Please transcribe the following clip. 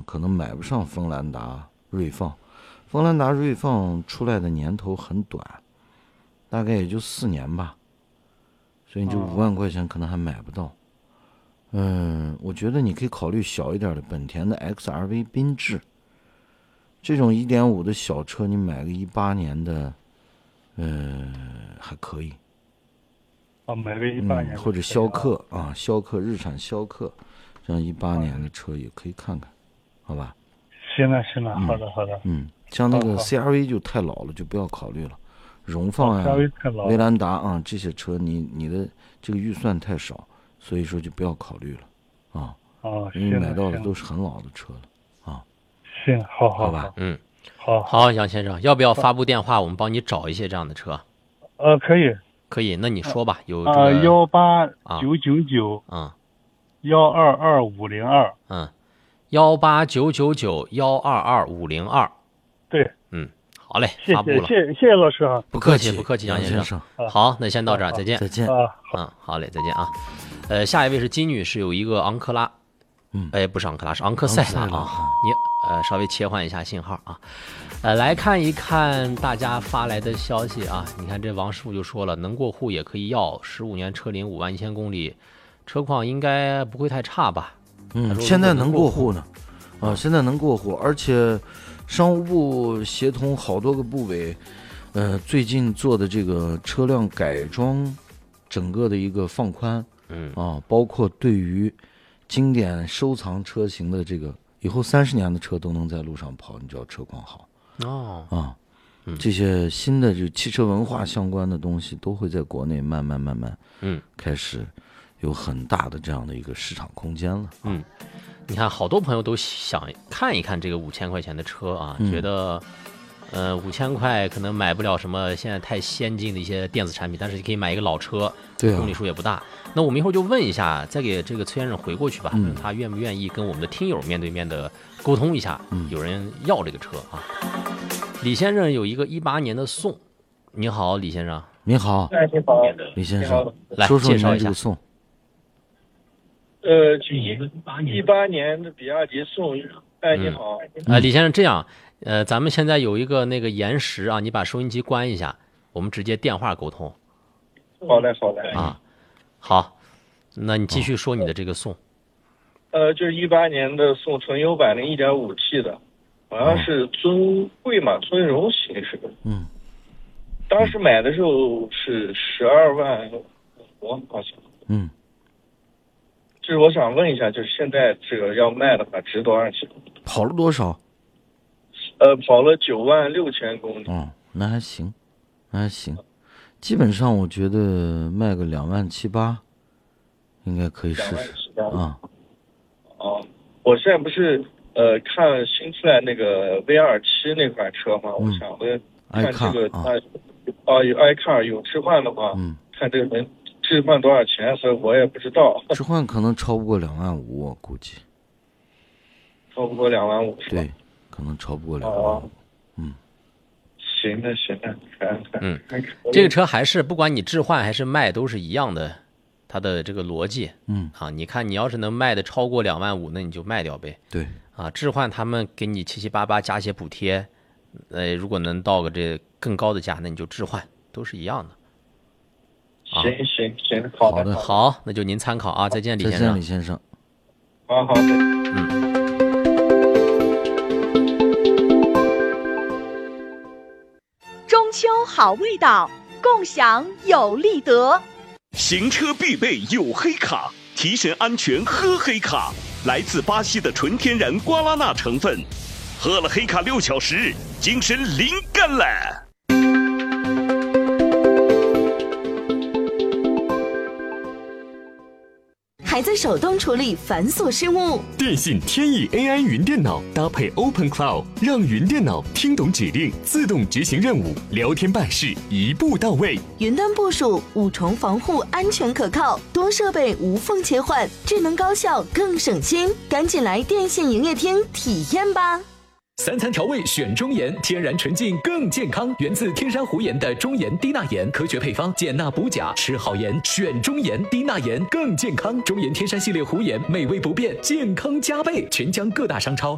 可能买不上锋兰达锐放。锋兰达锐放出来的年头很短，大概也就4年吧，所以你这5万块钱可能还买不到。我觉得你可以考虑小一点的本田的 XRV 缤智，这种 1.5 的小车，你买个18年的，还可以。 买个18年， 或者逍客啊，逍客日产逍客，这样18年的车也可以看看，好吧？ 行了，好的。 像那个 CRV 就太老了，就不要考虑了。荣放啊、威兰达啊这些车，你的这个预算太少，所以说就不要考虑了啊。因为买到的都是很老的车了啊。 行，好吧， 好，杨先生，要不要发布电话，我们帮你找一些这样的车？ 可以， 那你说吧，有这个 18999122502 18999122502， 对， 好嘞，发布了， 谢谢老师啊， 不客气， 杨先生。好，那先到这儿，再见。好嘞，再见啊。下一位是金女士，有一个昂克拉，不是昂克拉，是昂克赛拉啊。你稍微切换一下信号啊。来看一看大家发来的消息啊。你看这王师傅就说了，能过户也可以要，15年车龄51000公里，车况应该不会太差吧？ 现在能过户呢，现在能过户，而且商务部协同好多个部委，最近做的这个车辆改装，整个的一个放宽，包括对于经典收藏车型的这个，以后30年的车都能在路上跑，你只要车况好。这些新的就汽车文化相关的东西都会在国内慢慢开始有很大的这样的一个市场空间了。 你看好多朋友都想看一看这个5000块钱的车啊，觉得5000块可能买不了什么现在太先进的一些电子产品，但是你可以买一个老车，公里数也不大。那我们一会儿就问一下，再给这个崔先生回过去吧，他愿不愿意跟我们的听友面对面的沟通一下，有人要这个车啊。李先生有一个18年的宋，你好，李先生。 你好，李先生， 来说说介绍一下宋。 18年的比亚迪宋，你好。 李先生，这样，咱们现在有一个那个延时啊，你把收音机关一下，我们直接电话沟通。 好嘞。 好，那你继续说你的这个宋。 就是18年的宋纯油版的 1.5T 的，好像是尊贵嘛，尊荣型是的。当时买的时候是12万5，好像。就是我想问一下，就是现在这个要卖的话，值多少钱？ 跑了多少？ 跑了96000公里。 那还行。基本上我觉得卖个27800，应该可以试试啊。 我现在不是看新出来那个 V27那款车嘛，我想问看这个有 iCar 有置换的话，看这个能置换多少钱，所以我也不知道。 置换可能超不过2万5，我估计。 超不过2万5是吧？ 对，可能超不过2万5。 行的， 这个车还是不管你置换还是卖都是一样的，它的这个逻辑。你看你要是能卖的超过2万5，那你就卖掉呗。 对置换他们给你788加些补贴，如果能到个这更高的价，那你就置换，都是一样的。 行， 好的， 好，那就您参考啊。再见，李先生。 再见，李先生。 好。 中秋好味道，共享有利得。 行车必备有黑卡，提神安全喝黑卡。来自巴西的纯天然瓜拉纳成分，喝了黑卡6小时，精神灵感了。 还在手动处理繁琐事务。 电信天翼 AI 云电脑搭配 Open Cloud， 让云电脑听懂指令，自动执行任务，聊天办事一步到位。 云端部署5重防护，安全可靠，多设备无缝切换，智能高效更省心。赶紧来电信营业厅体验吧。 3餐调味选中盐，天然纯净更健康，源自天山湖盐的中盐低钠盐，科学配方，减钠补钾，吃好盐选中盐，低钠盐更健康。中盐天山系列湖盐，美味不变，健康加倍，全疆各大商超